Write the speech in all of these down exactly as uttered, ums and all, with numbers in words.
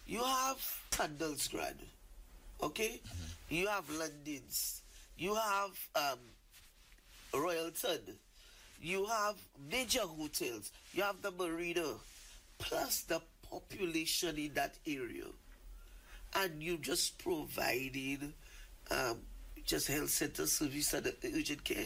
You have Sandalsgrad, okay? Mm-hmm. You have London's. You have um, Royalton. You have major hotels. You have the Marina. Plus the population in that area. And you just providing um, just health center service and urgent care.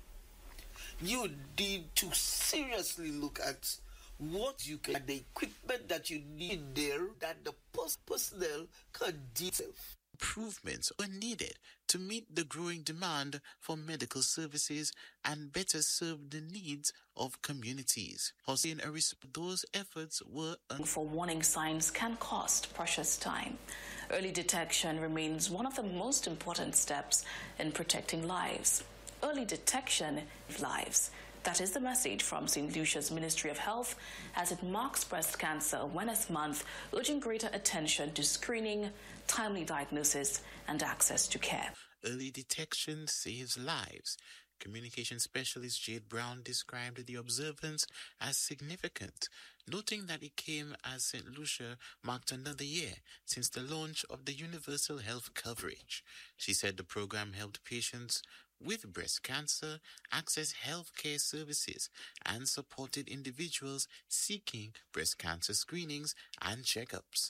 You need to seriously look at what you can, the equipment that you need there, that the personnel can deal. Improvements are needed to meet the growing demand for medical services and better serve the needs of communities. Hossein Aris, those efforts were un- for warning signs can cost precious time. Early detection remains one of the most important steps in protecting lives. Early detection of lives. That is the message from Saint Lucia's Ministry of Health as it marks Breast Cancer Awareness Month, urging greater attention to screening, timely diagnosis, and access to care. Early detection saves lives. Communication specialist Jade Brown described the observance as significant, noting that it came as Saint Lucia marked another year since the launch of the universal health coverage. She said the program helped patients with breast cancer access health care services and supported individuals seeking breast cancer screenings and checkups.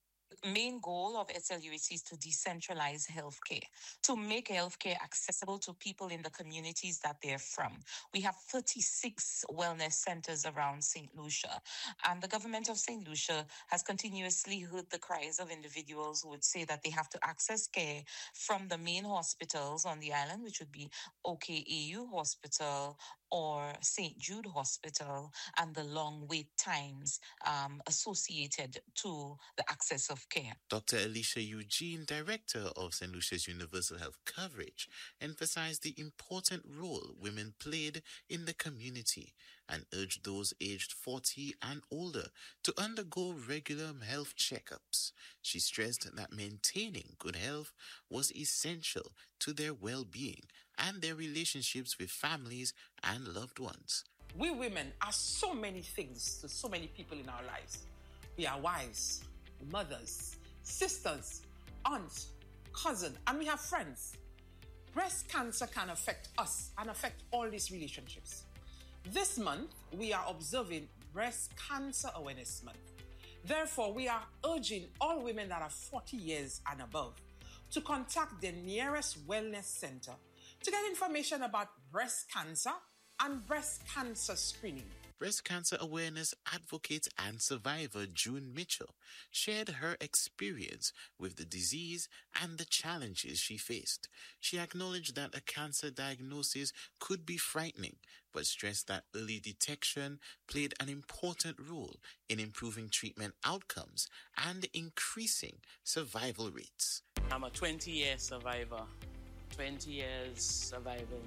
Main goal of S L U H C is to decentralize healthcare, to make healthcare accessible to people in the communities that they're from. We have thirty-six wellness centers around Saint Lucia, and the government of Saint Lucia has continuously heard the cries of individuals who would say that they have to access care from the main hospitals on the island, which would be O K A U Hospital or Saint Jude Hospital, and the long wait times um, associated to the access of care. Doctor Alicia Eugene, director of Saint Lucia's Universal Health Coverage, emphasized the important role women played in the community and urged those aged forty and older to undergo regular health checkups. She stressed that maintaining good health was essential to their well-being and their relationships with families and loved ones. We women are so many things to so many people in our lives. We are wives, mothers, sisters, aunts, cousins, and we have friends. Breast cancer can affect us and affect all these relationships. This month, we are observing Breast Cancer Awareness Month. Therefore, we are urging all women that are forty years and above to contact their nearest wellness center to get information about breast cancer and breast cancer screening. Breast cancer awareness advocate and survivor June Mitchell shared her experience with the disease and the challenges she faced. She acknowledged that a cancer diagnosis could be frightening, but stressed that early detection played an important role in improving treatment outcomes and increasing survival rates. I'm a twenty-year survivor, twenty years surviving,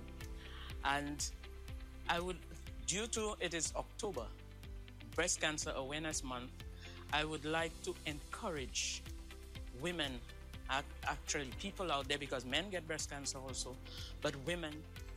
and I would, due to it is October, Breast Cancer Awareness Month, I would like to encourage women, actually people out there, because men get breast cancer also, but women,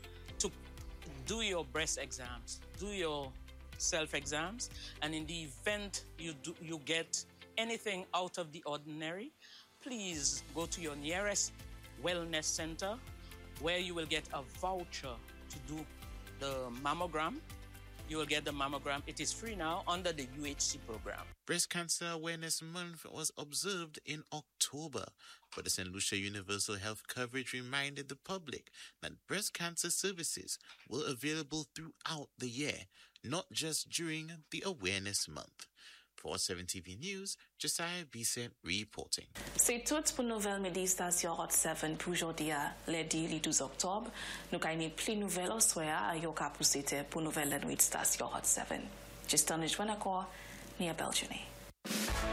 to do your breast exams, do your self-exams, and in the event you do, you get anything out of the ordinary, please go to your nearest wellness center where you will get a voucher to do the mammogram. You will get the mammogram. It is free now under the U H C program. Breast Cancer Awareness Month was observed in October, but the Saint Lucia Universal Health Coverage reminded the public that breast cancer services were available throughout the year, not just during the Awareness Month. For seven T V News, Josiah Bisset reporting. C'est tout pour nouvelle midi station Hot seven pour aujourd'hui, lundi le douze octobre. Nous avons plus de nouvelles au soir à Yoka pour c'était pour nouvelle nuit station Hot seven. Juste un joint encore, ni à Belgique.